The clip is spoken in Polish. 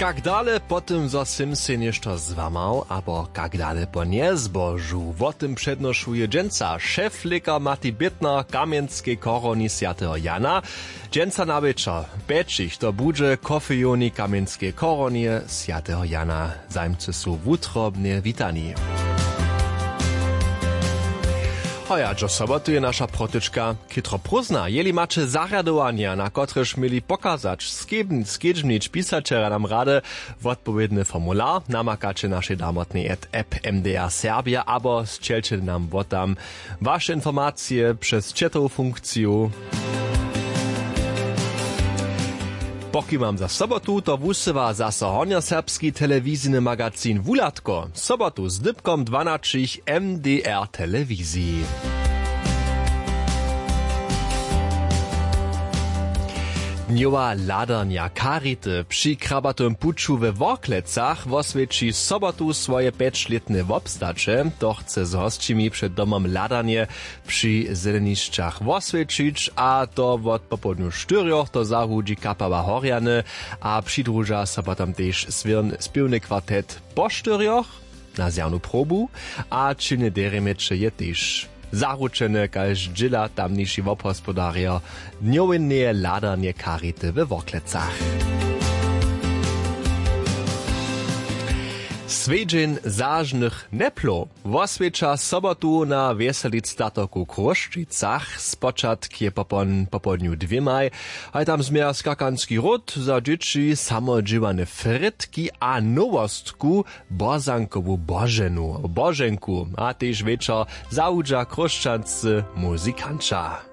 Jak dale po tym, zo sym się nieszto złamał, abo jak dale po nie zbożu, o tym przednoszuje dżęca szeflika Mati Bittner Kamieńskiej koroni Świętego Jana. Dżęca na wieczór, beczich to budże kofejoni Kamieńskiej koronie Świętego Jana. Zajmcy są wutrobnie witani. Hoja, do sobotu je nasza protyczka kitro prózna. Jeli macie zariadowania, na kotreż mieli pokazać, skiedźmnić pisaczera nam rady w odpowiedny formular, namakacie naszej damotnej app MDR Serbia, abo strzelcie nam tam wasze informacje przez chatową funkcję. Poki mam za sobotu, to wusywa zase hornioserbski telewizyjny magazyn Wulatko. Sobotu z dybkom 12 MDR telewizji. Dniowa ladarnia Karity przy krabatym puczu we Worklecach oswieci sobotu swoje 5-letne wobstacze. To chce z hostcimi przed domem ladarnie przy zeleniszczach oswiecić, a to od popołudniu 4 to zahudzi kapała Horjany, a przydruża sobotom też spiewny kwartet po 4 na zjawnu probu, a czynny deremecze je też zaručene, kaž džila tamnejší obhospodária dňovinné ladarnie Karity we Worklecach. Svedźeń zażnych neplo oswiecza sobotu na Weselic statoku Kruščicach. Spočatk je popołudniu 2, a tam zmier skakanski ród za dzieci samodżywany frytki a nowostku bozankowu bożenku, a też wieczor zaudża kruščanscy muzykanča.